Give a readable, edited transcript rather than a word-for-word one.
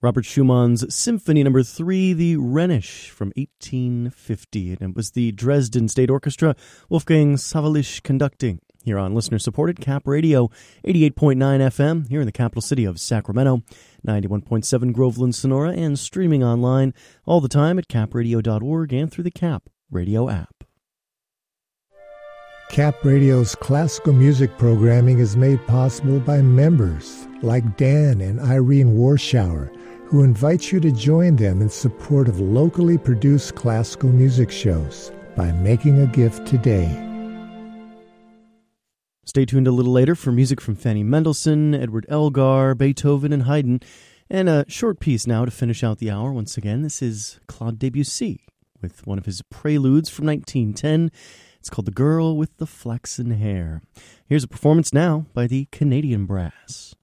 Robert Schumann's Symphony No. 3, the Rhenish, from 1850. And it was the Dresden State Orchestra, Wolfgang Sawallisch conducting, here on listener-supported Cap Radio, 88.9 FM, here in the capital city of Sacramento, 91.7 Groveland, Sonora, and streaming online all the time at capradio.org and through the Cap Radio app. Cap Radio's classical music programming is made possible by members like Dan and Irene Warschauer, who invite you to join them in support of locally produced classical music shows by making a gift today. Stay tuned a little later for music from Fanny Mendelssohn, Edward Elgar, Beethoven, and Haydn. And a short piece now to finish out the hour. Once again, this is Claude Debussy with one of his preludes from 1910. It's called The Girl with the Flaxen Hair. Here's a performance now by the Canadian Brass.